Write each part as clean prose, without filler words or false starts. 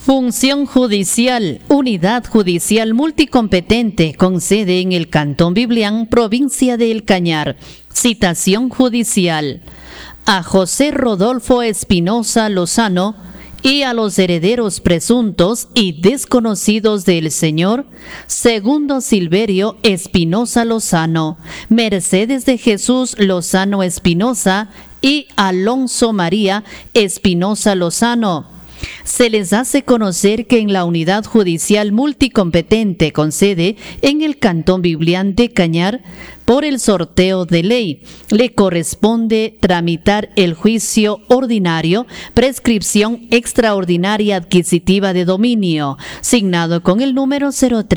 Función judicial, unidad judicial multicompetente con sede en el Cantón Biblián, provincia de El Cañar. Citación judicial a José Rodolfo Espinosa Lozano y a los herederos presuntos y desconocidos del señor Segundo Silverio Espinosa Lozano, Mercedes de Jesús Lozano Espinosa y Alonso María Espinosa Lozano. Se les hace conocer que en la unidad judicial multicompetente con sede en el Cantón Biblián de Cañar, por el sorteo de ley, le corresponde tramitar el juicio ordinario, prescripción extraordinaria adquisitiva de dominio, signado con el número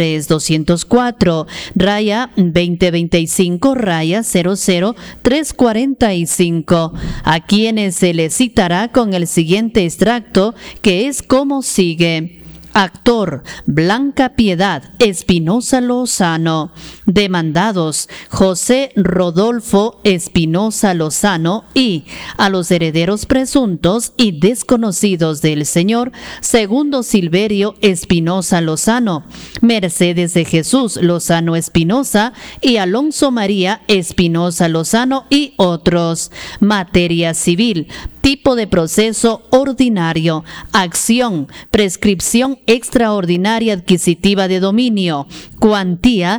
03-204-2025-00-345, a quienes se les citará con el siguiente extracto, que es como sigue. Actor: Blanca Piedad Espinosa Lozano. Demandados: José Rodolfo Espinosa Lozano y a los herederos presuntos y desconocidos del señor Segundo Silverio Espinosa Lozano, Mercedes de Jesús Lozano Espinosa y Alonso María Espinosa Lozano y otros. Materia civil: tipo de proceso ordinario. Acción: prescripción extraordinaria adquisitiva de dominio. Cuantía: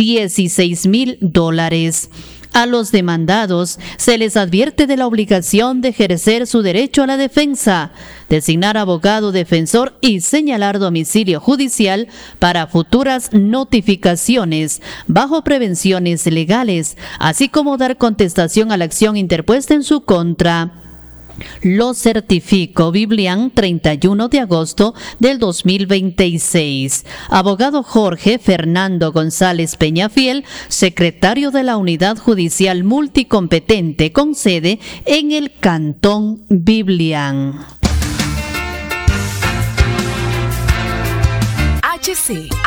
$16,000. A los demandados se les advierte de la obligación de ejercer su derecho a la defensa, designar abogado defensor y señalar domicilio judicial para futuras notificaciones bajo prevenciones legales, así como dar contestación a la acción interpuesta en su contra. Lo certifico. Biblián, 31 de agosto del 2026. Abogado Jorge Fernando González Peñafiel, secretario de la Unidad Judicial Multicompetente con sede en el Cantón Biblián. HC